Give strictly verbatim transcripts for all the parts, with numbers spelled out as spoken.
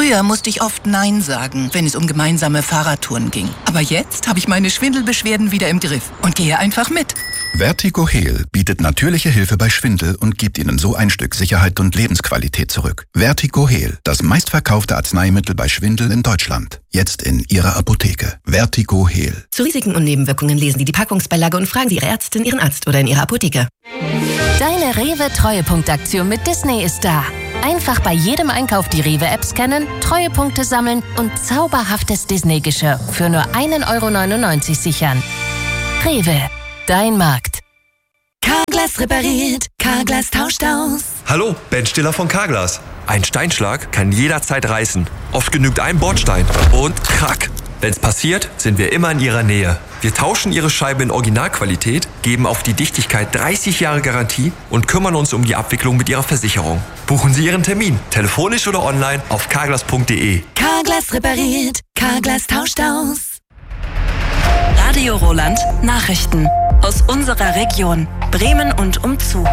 Früher musste ich oft Nein sagen, wenn es um gemeinsame Fahrradtouren ging. Aber jetzt habe ich meine Schwindelbeschwerden wieder im Griff und gehe einfach mit. Vertigo Heal bietet natürliche Hilfe bei Schwindel und gibt Ihnen so ein Stück Sicherheit und Lebensqualität zurück. Vertigo Heal, das meistverkaufte Arzneimittel bei Schwindel in Deutschland. Jetzt in Ihrer Apotheke. Vertigo Heal. Zu Risiken und Nebenwirkungen lesen Sie die Packungsbeilage und fragen Sie Ihre Ärztin, Ihren Arzt oder in Ihrer Apotheke. Deine Rewe-Treuepunktaktion mit Disney ist da. Einfach bei jedem Einkauf die Rewe-App scannen, Treuepunkte sammeln und zauberhaftes Disney-Geschirr für nur ein Euro neunundneunzig sichern. Rewe, dein Markt. Carglass repariert, Carglass tauscht aus. Hallo, Ben Stiller von Carglass. Ein Steinschlag kann jederzeit reißen. Oft genügt ein Bordstein und krack. Wenn's passiert, sind wir immer in Ihrer Nähe. Wir tauschen Ihre Scheibe in Originalqualität, geben auf die Dichtigkeit dreißig Jahre Garantie und kümmern uns um die Abwicklung mit Ihrer Versicherung. Buchen Sie Ihren Termin, telefonisch oder online auf carglass punkt de. Carglass repariert, Carglass tauscht aus. Radio Roland Nachrichten aus unserer Region, Bremen und umzu.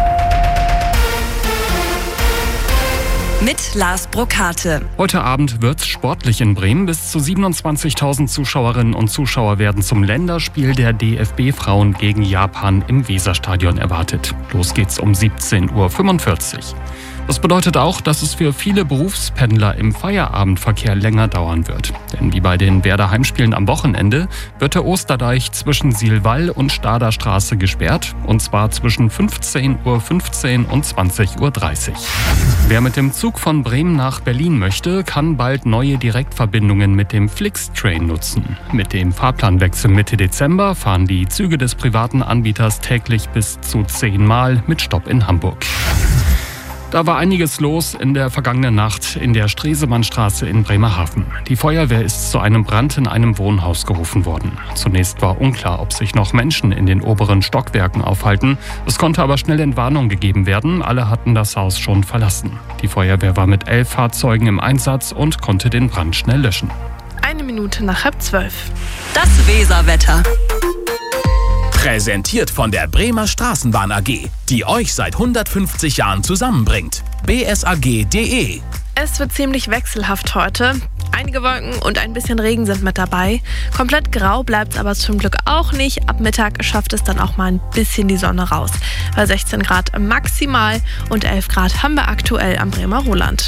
Mit Lars Brokate. Heute Abend wird's sportlich in Bremen. Bis zu siebenundzwanzigtausend Zuschauerinnen und Zuschauer werden zum Länderspiel der D F B-Frauen gegen Japan im Weserstadion erwartet. Los geht's um siebzehn Uhr fünfundvierzig. Das bedeutet auch, dass es für viele Berufspendler im Feierabendverkehr länger dauern wird. Denn wie bei den Werder Heimspielen am Wochenende wird der Osterdeich zwischen Sielwall und Stader Straße gesperrt. Und zwar zwischen fünfzehn Uhr fünfzehn und zwanzig Uhr dreißig. Wer mit dem Zug von Bremen nach Berlin möchte, kann bald neue Direktverbindungen mit dem Flixtrain nutzen. Mit dem Fahrplanwechsel Mitte Dezember fahren die Züge des privaten Anbieters täglich bis zu zehnmal mit Stopp in Hamburg. Da war einiges los in der vergangenen Nacht in der Stresemannstraße in Bremerhaven. Die Feuerwehr ist zu einem Brand in einem Wohnhaus gerufen worden. Zunächst war unklar, ob sich noch Menschen in den oberen Stockwerken aufhalten. Es konnte aber schnell Entwarnung gegeben werden. Alle hatten das Haus schon verlassen. Die Feuerwehr war mit elf Fahrzeugen im Einsatz und konnte den Brand schnell löschen. Eine Minute nach halb zwölf. Das Weserwetter. Präsentiert von der Bremer Straßenbahn A G, die euch seit hundertfünfzig Jahren zusammenbringt. b s a g punkt d e. Es wird ziemlich wechselhaft heute. Einige Wolken und ein bisschen Regen sind mit dabei. Komplett grau bleibt es aber zum Glück auch nicht. Ab Mittag schafft es dann auch mal ein bisschen die Sonne raus. Bei sechzehn Grad maximal und elf Grad haben wir aktuell am Bremer Roland.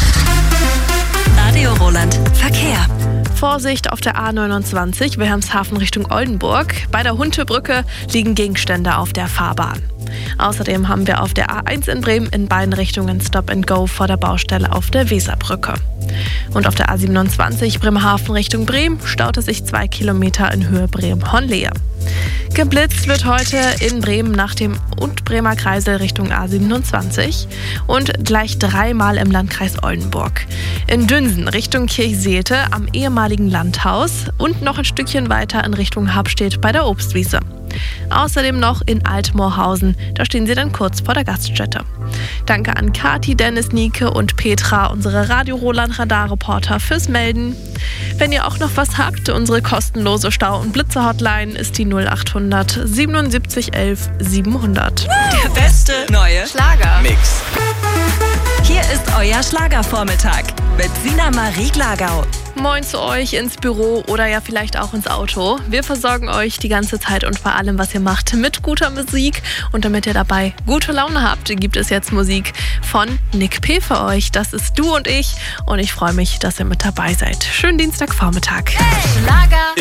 Radio Roland Verkehr. Vorsicht auf der A neunundzwanzig, Wilhelmshaven Richtung Oldenburg. Bei der Huntebrücke liegen Gegenstände auf der Fahrbahn. Außerdem haben wir auf der A eins in Bremen in beiden Richtungen Stop and Go vor der Baustelle auf der Weserbrücke. Und auf der A siebenundzwanzig Bremerhaven Richtung Bremen staut es sich zwei Kilometer in Höhe Bremen-Honlehe. Geblitzt wird heute in Bremen nach dem und Bremer Kreisel Richtung A siebenundzwanzig und gleich dreimal im Landkreis Oldenburg. In Dünsen Richtung Kirchseete am ehemaligen Landhaus und noch ein Stückchen weiter in Richtung Habstedt bei der Obstwiese. Außerdem noch in Altmoorhausen, da stehen sie dann kurz vor der Gaststätte. Danke an Kati, Dennis, Nike und Petra, unsere Radio Roland Radarreporter, fürs Melden. Wenn ihr auch noch was habt, unsere kostenlose Stau- und Blitzer-Hotline ist die null achthundert siebenundsiebzig elf siebenhundert. Der beste neue Schlager-Mix. Hier ist euer Schlagervormittag mit Sina Marie Glagau. Moin zu euch ins Büro oder ja vielleicht auch ins Auto. Wir versorgen euch die ganze Zeit und vor allem, was ihr macht, mit guter Musik. Und damit ihr dabei gute Laune habt, gibt es jetzt Musik von Nick P. für euch. Das ist Du und ich und ich freue mich, dass ihr mit dabei seid. Schönen Dienstagvormittag. Hey, Schlager